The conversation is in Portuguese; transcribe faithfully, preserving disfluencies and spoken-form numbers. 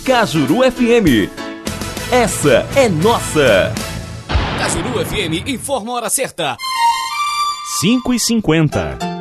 Cajuru F M. Essa é nossa. Cajuru F M informa a hora certa. cinco e cinquenta.